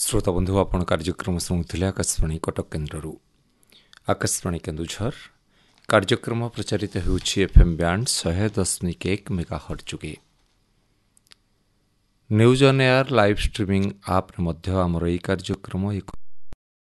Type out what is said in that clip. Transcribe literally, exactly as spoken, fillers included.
श्रोता बंधु आपण कार्यक्रम शुणुले आकाशवाणी कटक केन्द्र आकाशवाणी केन्दुझर कार्यक्रम प्रचारित होउछि एफएम बैंड शहे दशमिक एक मेगाहर्ट्ज जुगे news on air live streaming आप आमर यह कार्यक्रम एक